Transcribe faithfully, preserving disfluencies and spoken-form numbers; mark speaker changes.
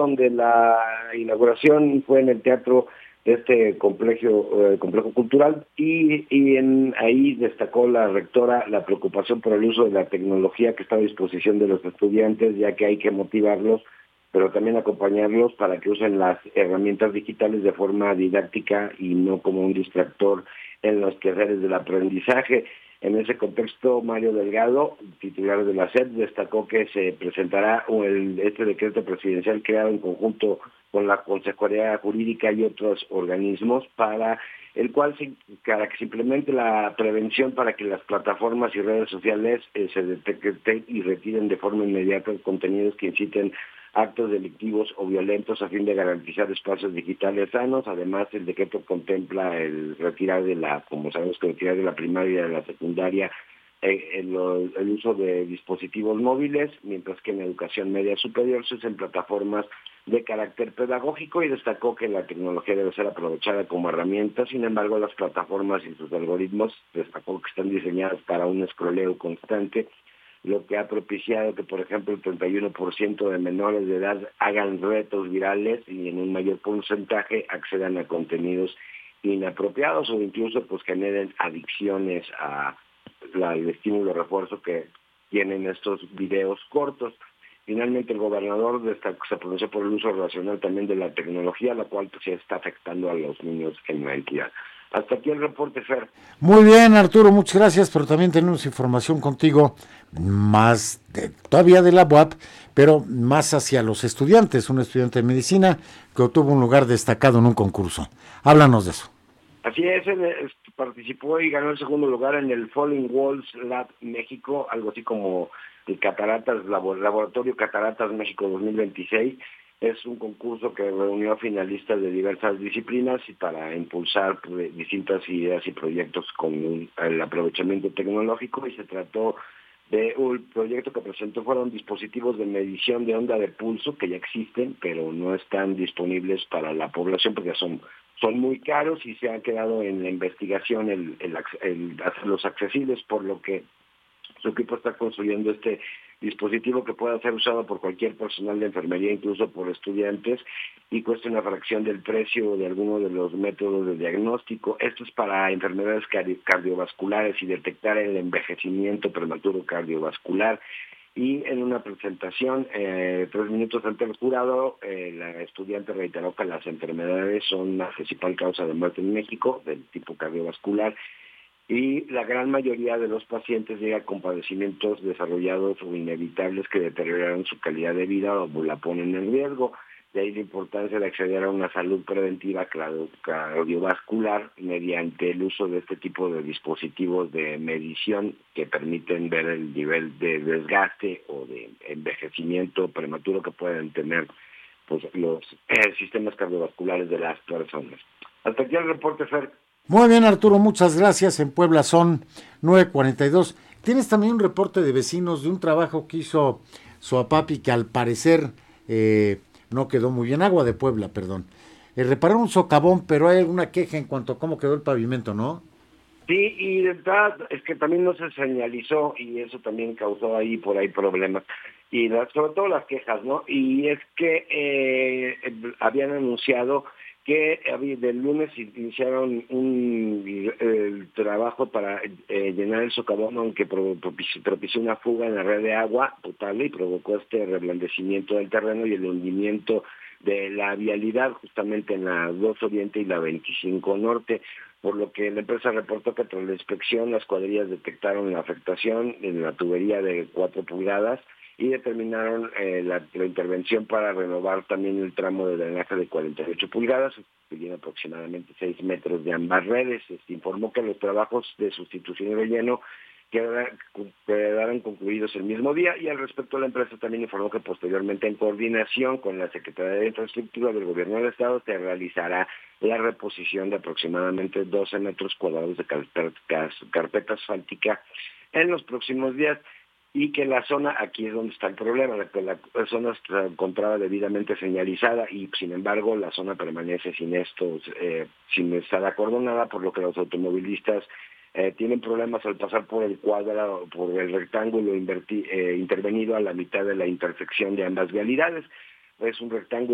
Speaker 1: donde la inauguración fue en el teatro de este complejo, eh, complejo cultural, y, y en, ahí destacó la rectora la preocupación por el uso de la tecnología que está a disposición de los estudiantes, ya que hay que motivarlos, pero también acompañarlos para que usen las herramientas digitales de forma didáctica y no como un distractor en los quehaceres del aprendizaje. En ese contexto, Mario Delgado, titular de la S E P, destacó que se presentará el, este decreto presidencial creado en conjunto con la Consejería Jurídica y otros organismos, para el cual se, para que se implemente la prevención para que las plataformas y redes sociales eh, se detecten y retiren de forma inmediata contenidos que inciten actos delictivos o violentos a fin de garantizar espacios digitales sanos. Además, el decreto contempla el retirar de la, como sabemos que retirar de la primaria y de la secundaria eh, el, el uso de dispositivos móviles, mientras que en educación media superior se usan plataformas de carácter pedagógico, y destacó que la tecnología debe ser aprovechada como herramienta. Sin embargo, las plataformas y sus algoritmos, destacó que están diseñadas para un escroleo constante, lo que ha propiciado que, por ejemplo, el treinta y uno por ciento de menores de edad hagan retos virales y en un mayor porcentaje accedan a contenidos inapropiados o incluso pues generen adicciones a la, al estímulo refuerzo que tienen estos videos cortos. Finalmente, el gobernador destacó, se pronunció por el uso racional también de la tecnología, la cual pues, ya está afectando a los niños en la entidad. Hasta aquí el reporte, Fer.
Speaker 2: Muy bien, Arturo, muchas gracias, pero también tenemos información contigo más de, todavía de la U A P, pero más hacia los estudiantes, un estudiante de medicina que obtuvo un lugar destacado en un concurso. Háblanos de eso.
Speaker 1: Así es, él participó y ganó el segundo lugar en el Falling Walls Lab México, algo así como el Cataratas, Laboratorio Cataratas México dos mil veintiséis. Es un concurso que reunió a finalistas de diversas disciplinas y para impulsar pues, distintas ideas y proyectos con un, el aprovechamiento tecnológico, y se trató de un proyecto que presentó fueron dispositivos de medición de onda de pulso que ya existen, pero no están disponibles para la población porque son, son muy caros y se han quedado en la investigación el, el, el hacerlos accesibles, por lo que su equipo está construyendo este dispositivo que pueda ser usado por cualquier personal de enfermería, incluso por estudiantes, y cuesta una fracción del precio de alguno de los métodos de diagnóstico. Esto es para enfermedades cardiovasculares y detectar el envejecimiento prematuro cardiovascular. Y en una presentación, eh, tres minutos antes del jurado, eh, la estudiante reiteró que las enfermedades son la principal causa de muerte en México, del tipo cardiovascular, y la gran mayoría de los pacientes llega con padecimientos desarrollados o inevitables que deterioran su calidad de vida o la ponen en riesgo. De ahí la importancia de acceder a una salud preventiva cardiovascular mediante el uso de este tipo de dispositivos de medición que permiten ver el nivel de desgaste o de envejecimiento prematuro que pueden tener pues, los eh, sistemas cardiovasculares de las personas. Hasta aquí el reporte, Fer.
Speaker 2: Muy bien, Arturo, muchas gracias. En Puebla son nueve cuarenta y dos. Tienes también un reporte de vecinos de un trabajo que hizo Soapapi que al parecer eh, no quedó muy bien. Agua de Puebla, perdón. Eh, repararon un socavón, pero hay alguna queja en cuanto a cómo quedó el pavimento, ¿no?
Speaker 1: Sí, y de verdad es que también no se señalizó y eso también causó ahí por ahí problemas. Y la, sobre todo las quejas, ¿no? Y es que eh, habían anunciado que del lunes iniciaron un el trabajo para eh, llenar el socavón, aunque propició, propició una fuga en la red de agua potable y provocó este reblandecimiento del terreno y el hundimiento de la vialidad justamente en la dos Oriente y la veinticinco Norte, por lo que la empresa reportó que tras la inspección las cuadrillas detectaron la afectación en la tubería de cuatro pulgadas y determinaron eh, la, la intervención para renovar también el tramo de drenaje de cuarenta y ocho pulgadas, que tiene aproximadamente seis metros de ambas redes. Se informó que los trabajos de sustitución y relleno quedarán concluidos el mismo día, y al respecto la empresa también informó que posteriormente, en coordinación con la Secretaría de Infraestructura del Gobierno del Estado, se realizará la reposición de aproximadamente doce metros cuadrados de carpeta, carpeta asfáltica en los próximos días, y que la zona, aquí es donde está el problema, que la zona se encontraba debidamente señalizada y sin embargo la zona permanece sin estos, eh, sin estar acordonada, por lo que los automovilistas Eh, tienen problemas al pasar por el cuadrado, por el rectángulo inverti, eh, intervenido a la mitad de la intersección de ambas vialidades. Es un rectángulo